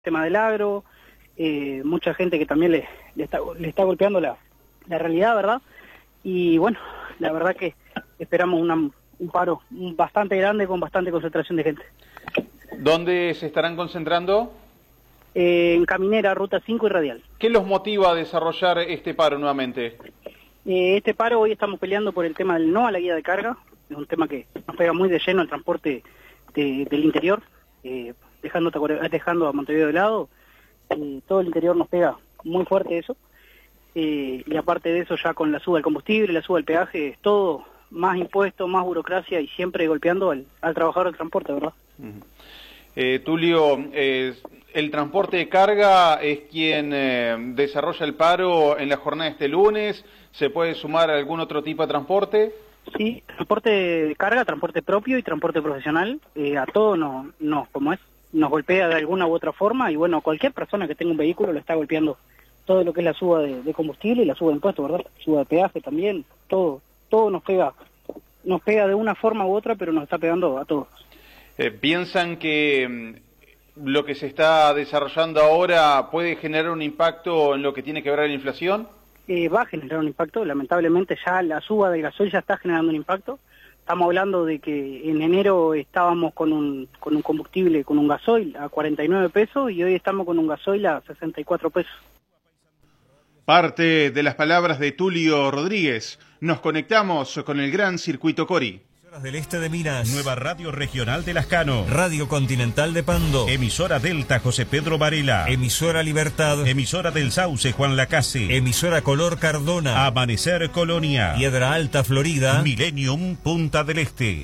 tema del agro, mucha gente que también le está golpeando la realidad, ¿verdad? Y bueno, la verdad que esperamos un paro bastante grande con bastante concentración de gente. ¿Dónde se estarán concentrando? En Caminera, Ruta 5 y Radial. ¿Qué los motiva a desarrollar este paro nuevamente? Este paro hoy estamos peleando por el tema del no a la guía de carga, es un tema que nos pega muy de lleno el transporte del interior, dejando a Montevideo de lado, todo el interior nos pega muy fuerte eso, y aparte de eso ya con la suba del combustible, la suba del peaje, es todo más impuestos, más burocracia y siempre golpeando al trabajador del transporte, ¿verdad? Tulio, el transporte de carga es quien desarrolla el paro en la jornada de este lunes. ¿Se puede sumar algún otro tipo de transporte? Sí, transporte de carga, transporte propio y transporte profesional. A todos nos golpea de alguna u otra forma y bueno, cualquier persona que tenga un vehículo lo está golpeando todo lo que es la suba de combustible y la suba de impuestos, ¿verdad? Suba de peaje también, todo nos pega de una forma u otra, pero nos está pegando a todos. ¿Piensan que lo que se está desarrollando ahora puede generar un impacto en lo que tiene que ver con la inflación? Va a generar un impacto, lamentablemente ya la suba del gasoil ya está generando un impacto. Estamos hablando de que en enero estábamos con un combustible, con un gasoil a 49 pesos y hoy estamos con un gasoil a 64 pesos. Parte de las palabras de Tulio Rodríguez. Nos conectamos con el Gran Circuito Cori. Del este de Minas, Nueva Radio Regional de Lascano, Radio Continental de Pando, Emisora Delta José Pedro Varela, Emisora Libertad, Emisora del Sauce Juan Lacase, Emisora Color Cardona, Amanecer Colonia, Piedra Alta Florida, Millennium Punta del Este.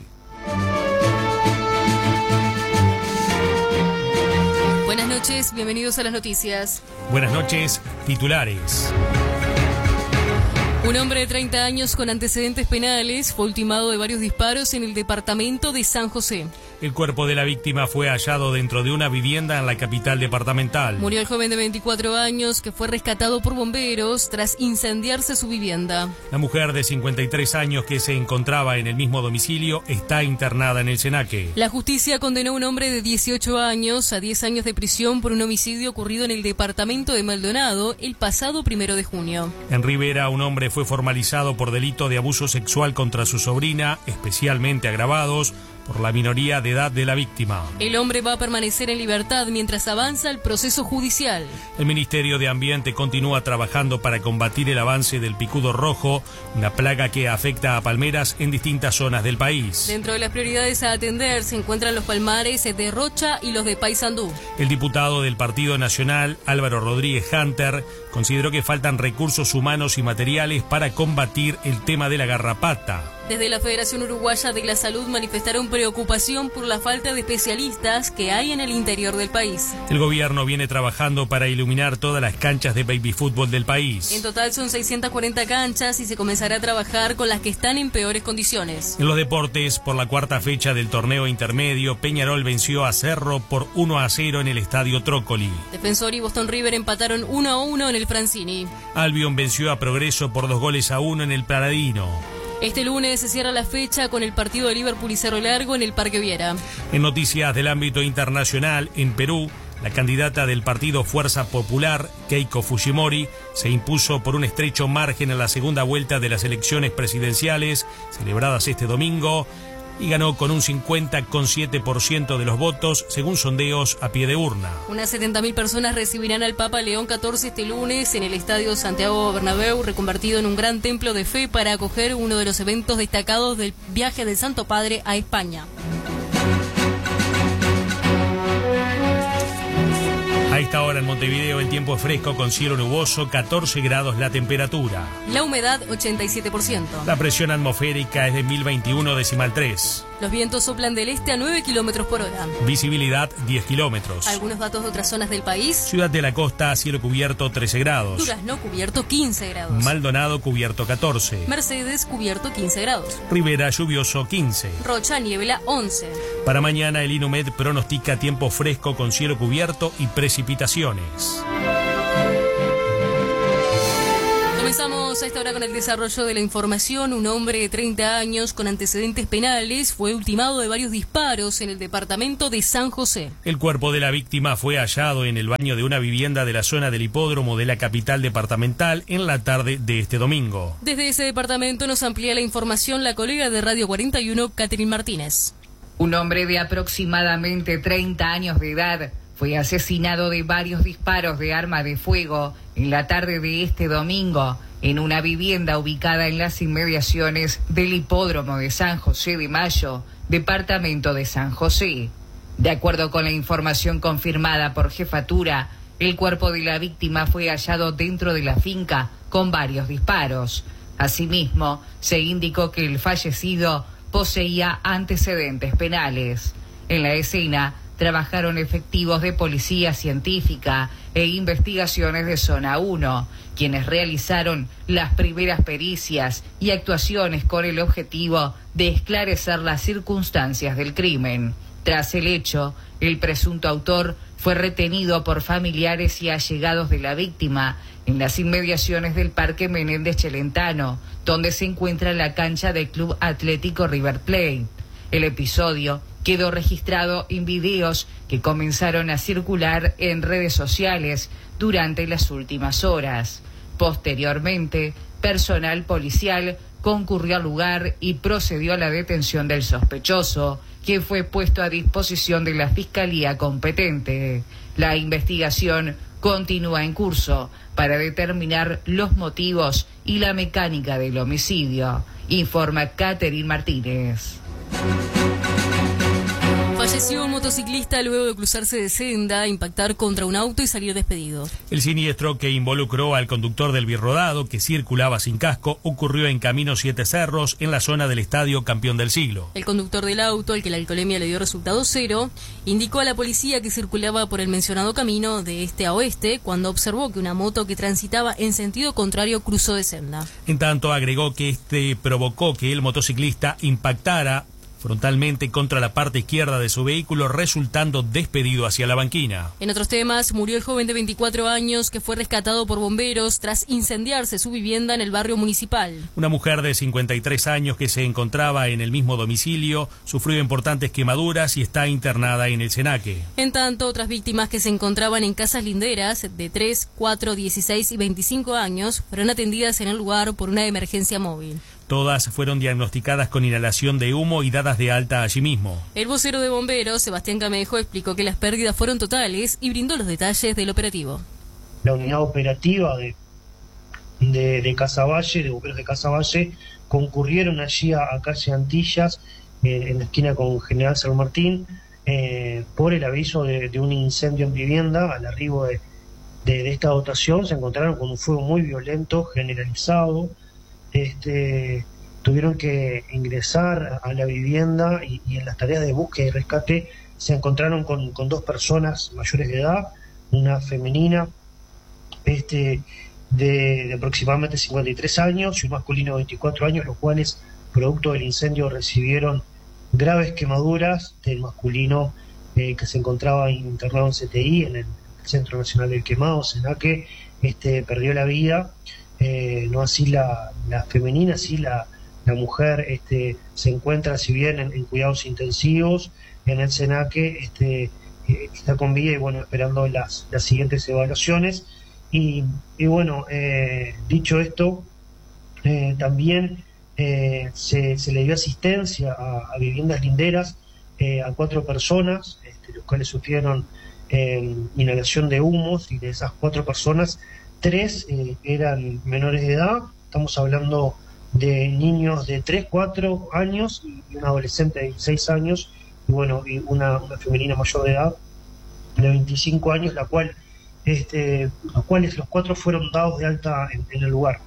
Buenas noches, bienvenidos a las noticias. Buenas noches, titulares. Un hombre de 30 años con antecedentes penales fue ultimado de varios disparos en el departamento de San José. El cuerpo de la víctima fue hallado dentro de una vivienda en la capital departamental. Murió el joven de 24 años que fue rescatado por bomberos tras incendiarse su vivienda. La mujer de 53 años que se encontraba en el mismo domicilio está internada en el Senaque. La justicia condenó a un hombre de 18 años a 10 años de prisión por un homicidio ocurrido en el departamento de Maldonado el pasado 1 de junio. En Rivera, un hombre fue formalizado por delito de abuso sexual contra su sobrina, especialmente agravados por la minoría de edad de la víctima. El hombre va a permanecer en libertad mientras avanza el proceso judicial. El Ministerio de Ambiente continúa trabajando para combatir el avance del picudo rojo, una plaga que afecta a palmeras en distintas zonas del país. Dentro de las prioridades a atender se encuentran los palmares de Rocha y los de Paysandú. El diputado del Partido Nacional, Álvaro Rodríguez Hunter, consideró que faltan recursos humanos y materiales para combatir el tema de la garrapata. Desde la Federación Uruguaya de la Salud manifestaron preocupación por la falta de especialistas que hay en el interior del país. El gobierno viene trabajando para iluminar todas las canchas de baby fútbol del país. En total son 640 canchas y se comenzará a trabajar con las que están en peores condiciones. En los deportes, por la cuarta fecha del torneo intermedio, Peñarol venció a Cerro por 1-0 en el Estadio Trócoli. Defensor y Boston River empataron 1-1 en el Francini. Albion venció a Progreso por 2-1 en el Paladino. Este lunes se cierra la fecha con el partido de Liverpool y Cerro Largo en el Parque Viera. En noticias del ámbito internacional, en Perú, la candidata del partido Fuerza Popular, Keiko Fujimori, se impuso por un estrecho margen en la segunda vuelta de las elecciones presidenciales celebradas este domingo y ganó con un 50,7% de los votos, según sondeos a pie de urna. Unas 70.000 personas recibirán al Papa León XIV este lunes en el Estadio Santiago Bernabéu, reconvertido en un gran templo de fe para acoger uno de los eventos destacados del viaje del Santo Padre a España. A esta hora en Montevideo el tiempo es fresco con cielo nuboso, 14 grados la temperatura. La humedad 87%. La presión atmosférica es de 1021,3. Los vientos soplan del este a 9 kilómetros por hora. Visibilidad 10 kilómetros. Algunos datos de otras zonas del país. Ciudad de la Costa, cielo cubierto 13 grados. Durazno cubierto 15 grados. Maldonado cubierto 14. Mercedes cubierto 15 grados. Rivera lluvioso 15. Rocha niebla 11. Para mañana el INUMED pronostica tiempo fresco con cielo cubierto y precipitaciones. Comenzamos a esta hora con el desarrollo de la información. Un hombre de 30 años con antecedentes penales fue ultimado de varios disparos en el departamento de San José. El cuerpo de la víctima fue hallado en el baño de una vivienda de la zona del hipódromo de la capital departamental en la tarde de este domingo. Desde ese departamento nos amplía la información la colega de Radio 41, Catherine Martínez. Un hombre de aproximadamente 30 años de edad fue asesinado de varios disparos de arma de fuego en la tarde de este domingo en una vivienda ubicada en las inmediaciones del hipódromo de San José de Mayo, departamento de San José. De acuerdo con la información confirmada por Jefatura, el cuerpo de la víctima fue hallado dentro de la finca con varios disparos. Asimismo, se indicó que el fallecido poseía antecedentes penales. En la escena trabajaron efectivos de policía científica e investigaciones de Zona 1, quienes realizaron las primeras pericias y actuaciones con el objetivo de esclarecer las circunstancias del crimen. Tras el hecho, el presunto autor fue retenido por familiares y allegados de la víctima en las inmediaciones del Parque Menéndez Celentano, donde se encuentra la cancha del Club Atlético River Plate. El episodio quedó registrado en videos que comenzaron a circular en redes sociales durante las últimas horas. Posteriormente, personal policial concurrió al lugar y procedió a la detención del sospechoso, quien fue puesto a disposición de la Fiscalía competente. La investigación continúa en curso para determinar los motivos y la mecánica del homicidio, informa Catherine Martínez. Falleció un motociclista luego de cruzarse de senda, impactar contra un auto y salir despedido. El siniestro que involucró al conductor del birrodado, que circulaba sin casco, ocurrió en Camino Siete Cerros, en la zona del estadio Campeón del Siglo. El conductor del auto, al que la alcoholemia le dio resultado 0, indicó a la policía que circulaba por el mencionado camino de este a oeste cuando observó que una moto que transitaba en sentido contrario cruzó de senda. En tanto, agregó que este provocó que el motociclista impactara frontalmente contra la parte izquierda de su vehículo, resultando despedido hacia la banquina. En otros temas, murió el joven de 24 años que fue rescatado por bomberos tras incendiarse su vivienda en el barrio municipal. Una mujer de 53 años que se encontraba en el mismo domicilio sufrió importantes quemaduras y está internada en el Senaque. En tanto, otras víctimas que se encontraban en casas linderas de 3, 4, 16 y 25 años fueron atendidas en el lugar por una emergencia móvil. Todas fueron diagnosticadas con inhalación de humo y dadas de alta allí mismo. El vocero de bomberos, Sebastián Camejo, explicó que las pérdidas fueron totales y brindó los detalles del operativo. La unidad operativa de Casaballe, de bomberos de Casaballe, concurrieron allí a calle Antillas, en la esquina con General San Martín, por el aviso de un incendio en vivienda. Al arribo de esta dotación se encontraron con un fuego muy violento, generalizado. Tuvieron que ingresar a la vivienda y en las tareas de búsqueda y rescate se encontraron con 2 personas mayores de edad, una femenina de aproximadamente 53 años y un masculino de 24 años, los cuales, producto del incendio, recibieron graves quemaduras. Del masculino que se encontraba internado en CTI, en el Centro Nacional del Quemado, Senaque, perdió la vida. No así la femenina, sí la mujer se encuentra, si bien en cuidados intensivos en el Senaque, está con vida y bueno, esperando las siguientes evaluaciones. Y bueno, dicho esto, también se le dio asistencia a viviendas linderas a 4 personas, los cuales sufrieron inhalación de humos, y de esas 4 personas, 3 eran menores de edad. Estamos hablando de niños de 3, 4 años y un adolescente de 16 años, y bueno, y una femenina mayor de edad de 25 años, los cuales los 4 fueron dados de alta en el lugar.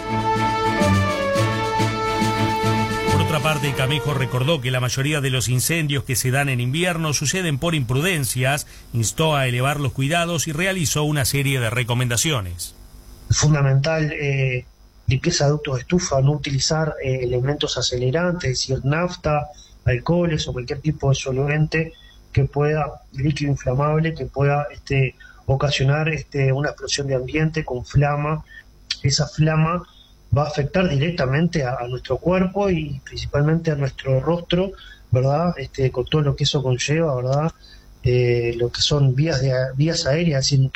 Por otra parte, Camejo recordó que la mayoría de los incendios que se dan en invierno suceden por imprudencias, instó a elevar los cuidados y realizó una serie de recomendaciones. Es fundamental limpieza de ductos de estufa, no utilizar elementos acelerantes, es decir, nafta, alcoholes o cualquier tipo de solvente que pueda, líquido inflamable, que pueda ocasionar una explosión de ambiente con flama. que esa flama va a afectar directamente a nuestro cuerpo y principalmente a nuestro rostro, ¿verdad? Con todo lo que eso conlleva, ¿verdad? Lo que son vías aéreas, es decir,